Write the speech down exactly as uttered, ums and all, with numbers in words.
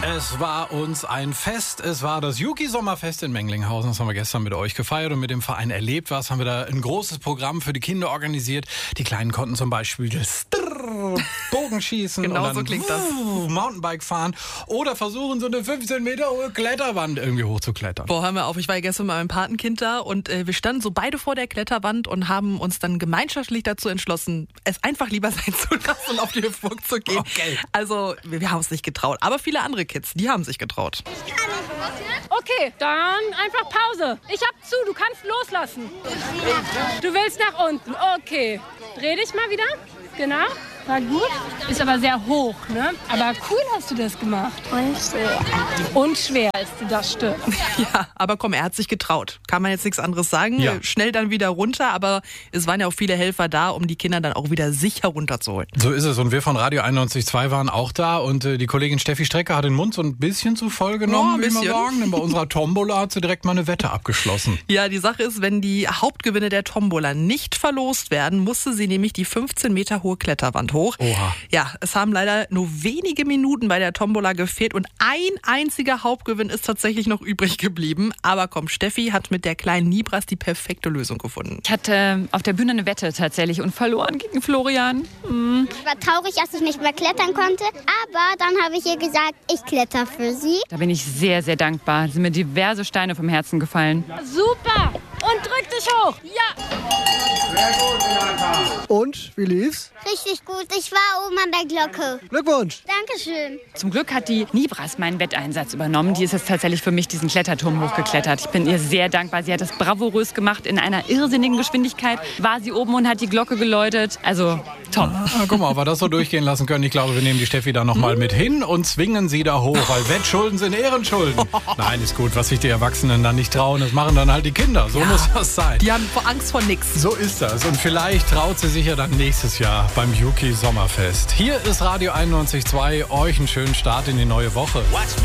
Es war uns ein Fest. Es war das Yuki-Sommerfest in Menglinghausen. Das haben wir gestern mit euch gefeiert und mit dem Verein erlebt. Was haben wir da ein großes Programm für die Kinder organisiert. Die Kleinen konnten zum Beispiel das Bogenschießen genau und dann so klingt das. Mountainbike fahren oder versuchen, so eine fünfzehn Meter hohe Kletterwand irgendwie hochzuklettern. Boah, hör mal auf. Ich war ja gestern mit meinem Patenkind da und äh, wir standen so beide vor der Kletterwand und haben uns dann gemeinschaftlich dazu entschlossen, es einfach lieber sein zu lassen und auf die Hüpfburg zu gehen. Okay. Also, wir, wir haben es nicht getraut. Aber viele andere Kids, die haben sich getraut. Okay, dann einfach Pause. Ich hab zu, du kannst loslassen. Du willst nach unten. Okay. Dreh dich mal wieder. Genau. War gut. Ist aber sehr hoch, ne? Aber cool hast du das gemacht. Und schwer. Und schwer ist das stimmt. Ja, aber komm, er hat sich getraut. Kann man jetzt nichts anderes sagen. Ja. Schnell dann wieder runter, aber es waren ja auch viele Helfer da, um die Kinder dann auch wieder sicher runterzuholen. So ist es. Und wir von Radio einundneunzig Komma zwei waren auch da. Und äh, die Kollegin Steffi Strecker hat den Mund so ein bisschen zu voll genommen, Ja, ein will ich mal bisschen. sagen. Denn bei unserer Tombola hat sie direkt mal eine Wette abgeschlossen. Ja, die Sache ist, wenn die Hauptgewinne der Tombola nicht verlost werden, musste sie nämlich die fünfzehn Meter hohe Kletterwand hoch. Oha. Ja, es haben leider nur wenige Minuten bei der Tombola gefehlt und ein einziger Hauptgewinn ist tatsächlich noch übrig geblieben. Aber komm, Steffi hat mit der kleinen Nibras die perfekte Lösung gefunden. Ich hatte auf der Bühne eine Wette tatsächlich und verloren gegen Florian. Mhm. Ich war traurig, dass ich nicht mehr klettern konnte, aber dann habe ich ihr gesagt, ich kletter für sie. Da bin ich sehr, sehr dankbar. Es sind mir diverse Steine vom Herzen gefallen. Super. Und drück dich hoch. Ja. Und, wie lief's? Richtig gut, ich war oben an der Glocke. Glückwunsch! Dankeschön. Zum Glück hat die Nibras meinen Wetteinsatz übernommen. Die ist jetzt tatsächlich für mich diesen Kletterturm hochgeklettert. Ich bin ihr sehr dankbar. Sie hat das bravourös gemacht. In einer irrsinnigen Geschwindigkeit war sie oben und hat die Glocke geläutet. Also, top. Ah, guck mal, ob wir das so durchgehen lassen können. Ich glaube, wir nehmen die Steffi da noch mal mit hin und zwingen sie da hoch, weil Wettschulden sind Ehrenschulden. Nein, ist gut, was sich die Erwachsenen dann nicht trauen, das machen dann halt die Kinder. So muss das sein. Die haben vor Angst vor nix. So ist das. Und vielleicht traut sie sich ja dann nächstes Jahr beim Yuki Sommerfest. Hier ist Radio einundneunzig Komma zwei. Euch einen schönen Start in die neue Woche.